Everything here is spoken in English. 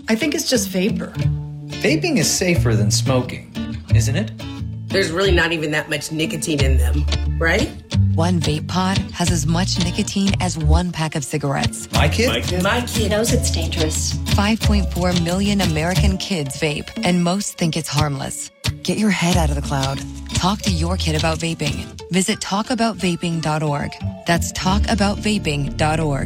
I think it's just vapor. Vaping is safer than smoking, isn't it? There's really not even that much nicotine in them, right? One vape pod has as much nicotine as one pack of cigarettes. My kid knows it's dangerous. 5.4 million American kids vape, and most think it's harmless. Get your head out of the cloud. Talk to your kid about vaping. Visit talkaboutvaping.org. That's talkaboutvaping.org.